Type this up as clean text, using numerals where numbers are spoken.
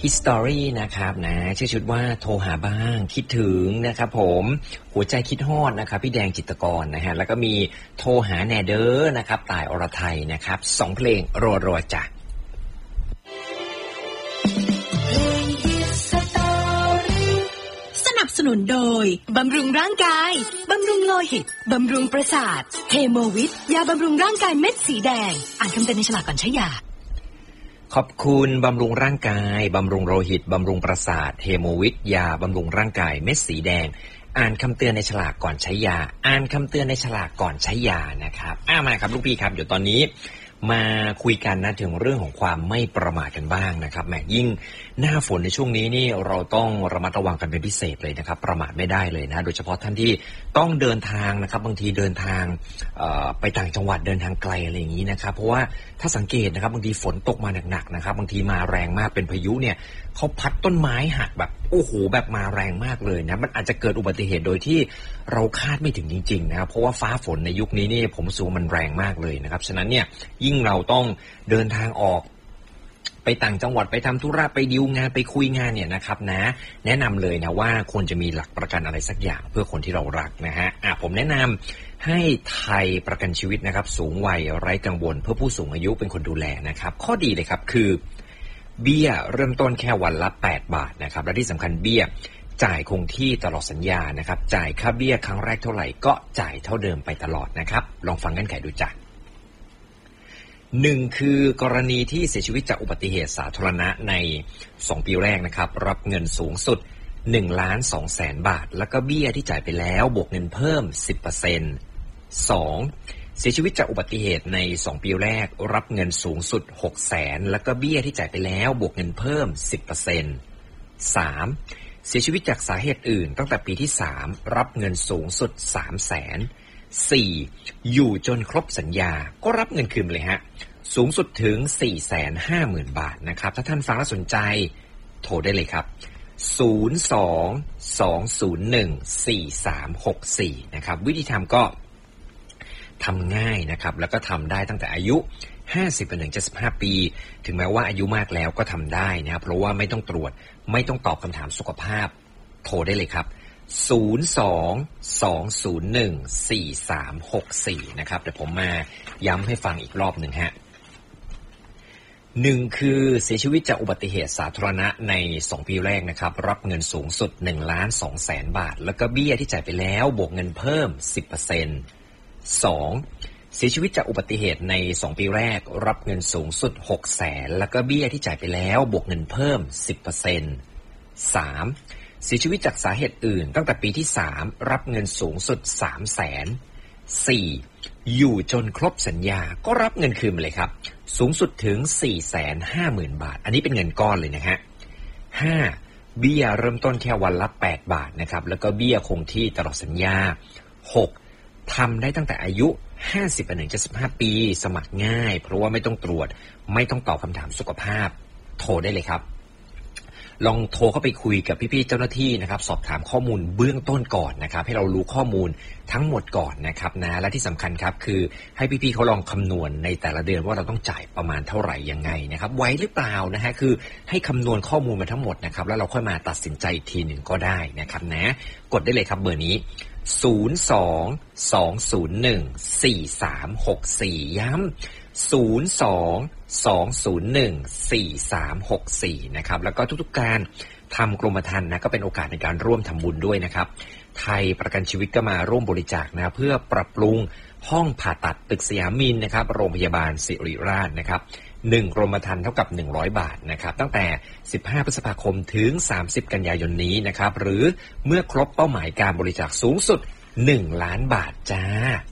History นะครับนะชื่อชุดว่าโทรหาบ้างคิดถึงนะครับผมหัวใจคิดฮอดนะครับพี่แดงจิตรกรนะฮะแล้วก็มีโทรหาแนเดอร์นะครับต่ายอรไทยนะครับ2เพลงรัวๆจ้ะสนับสนุนโดยบำรุงร่างกายบำรุงโลหิตบำรุงประสาทเฮโมวิทยาบำรุงร่างกายเม็ดสีแดงอ่านคำเตือนในฉลากก่อนใช้ยาขอบคุณบำรุงร่างกายบำรุงโลหิตบำรุงประสาทเฮโมวิทยาบำรุงร่างกายเม็ดสีแดงอ่านคำเตือนในฉลากก่อนใช้ยาอ่านคำเตือนในฉลากก่อนใช้ยานะครับมาครับลูกพี่ครับเดี๋ยวตอนนี้มาคุยกันนะถึงเรื่องของความไม่ประมาทกันบ้างนะครับแหมยิ่งหน้าฝนในช่วงนี้นี่เราต้องระมัดระวังกันเป็นพิเศษเลยนะครับประมาทไม่ได้เลยนะโดยเฉพาะท่านที่ต้องเดินทางนะครับบางทีเดินทางไปต่างจังหวัดเดินทางไกลอะไรอย่างนี้นะครับเพราะว่าถ้าสังเกตนะครับบางทีฝนตกมาหนักๆนะครับบางทีมาแรงมากเป็นพายุเนี่ยเขาพัดต้นไม้หักแบบโอ้โหแบบมาแรงมากเลยนะมันอาจจะเกิดอุบัติเหตุโดยที่เราคาดไม่ถึงจริงๆนะครับเพราะว่าฟ้าฝนในยุคนี้นี่ผมรู้สึกว่ามันแรงมากเลยนะครับฉะนั้นเนี่ยยิ่งเราต้องเดินทางออกไปต่างจังหวัดไปทำธุระไปดีลงานไปคุยงานเนี่ยนะครับนะแนะนำเลยนะว่าควรจะมีหลักประกันอะไรสักอย่างเพื่อคนที่เรารักนะฮะผมแนะนำให้ไทยประกันชีวิตนะครับสูงวัยไร้กังวลเพื่อผู้สูงอายุเป็นคนดูแลนะครับข้อดีเลยครับคือเบี้ยเริ่มต้นแค่วันละ8 บาทนะครับและที่สำคัญเบี้ยจ่ายคงที่ตลอดสัญญานะครับจ่ายค่าเบี้ยครั้งแรกเท่าไหร่ก็จ่ายเท่าเดิมไปตลอดนะครับลองฟังเงื่อนไขดูจ้ะ1คือกรณีที่เสียชีวิตจากอุบัติเหตุสาธารณะใน2ปีแรกนะครับรับเงินสูงสุด 1,200,000 บาทแล้วก็เบี้ยที่จ่ายไปแล้วบวกเงินเพิ่ม 10% 2เสียชีวิตจากอุบัติเหตุใน2ปีแรกรับเงินสูงสุด 600,000แล้วก็เบี้ยที่จ่ายไปแล้วบวกเงินเพิ่ม 10% 3เสียชีวิตจากสาเหตุอื่นตั้งแต่ปีที่3รับเงินสูงสุด 300,000 4อยู่จนครบสัญญาก็รับเงินคืนเลยฮะสูงสุดถึง 450,000 บาทนะครับถ้าท่านฟังแล้วสนใจโทรได้เลยครับ02-201-4364นะครับวิธีทำก็ทำง่ายนะครับแล้วก็ทำได้ตั้งแต่อายุ50ไปถึง75ปีถึงแม้ว่าอายุมากแล้วก็ทำได้นะครับเพราะว่าไม่ต้องตรวจไม่ต้องตอบคำถามสุขภาพโทรได้เลยครับ02-201-4364นะครับเดี๋ยวผมมาย้ำให้ฟังอีกรอบหนึ่งฮะ1คือเสียชีวิตจากอุบัติเหตุสาธารณะใน2ปีแรกนะครับรับเงินสูงสุด 1,200,000 บาทแล้วก็เบี้ยที่จ่ายไปแล้วบวกเงินเพิ่ม 10% 2เสียชีวิตจากอุบัติเหตุใน2ปีแรกรับเงินสูงสุด 600,000แล้วก็เบี้ยที่จ่ายไปแล้วบวกเงินเพิ่ม 10% 3เสียชีวิตจากสาเหตุอื่นตั้งแต่ปีที่3รับเงินสูงสุด 300,000 4อยู่จนครบสัญญาก็รับเงินคืนมาเลยครับสูงสุดถึง 450,000 บาทอันนี้เป็นเงินก้อนเลยนะฮะ5เบี้ยเริ่มต้นแค่วันละ8 บาทนะครับแล้วก็เบี้ยคงที่ตลอดสัญญา6ทำได้ตั้งแต่อายุ50ไปถึง75ปีสมัครง่ายเพราะว่าไม่ต้องตรวจไม่ต้องตอบคำถามสุขภาพโทรได้เลยครับลองโทรเข้าไปคุยกับพี่ๆเจ้าหน้าที่นะครับสอบถามข้อมูลเบื้องต้นก่อนนะครับให้เรารู้ข้อมูลทั้งหมดก่อนนะครับนะและที่สำคัญครับคือให้พี่ๆเขาลองคำนวณในแต่ละเดือนว่าเราต้องจ่ายประมาณเท่าไหร่ยังไงนะครับไหวหรือเปล่านะฮะคือให้คำนวณข้อมูลมาทั้งหมดนะครับแล้วเราค่อยมาตัดสินใจอีกทีหนึ่งก็ได้นะครับนะกดได้เลยครับเบอร์นี้02-201-4364ย้ำ02-201-4364นะครับแล้วก็ทุกๆการทำกรมธรรม์นะก็เป็นโอกาสในการร่วมทำบุญด้วยนะครับไทยประกันชีวิตก็มาร่วมบริจาคนะเพื่อปรับปรุงห้องผ่าตัดตึกสยามมินนะครับโรงพยาบาลศิริราชนะครับ1กรมธรรม์เท่ากับ100 บาทนะครับตั้งแต่15พฤษภาคมถึง30กันยายนนี้นะครับหรือเมื่อครบเป้าหมายการบริจาคสูงสุด1 ล้านบาทจ้า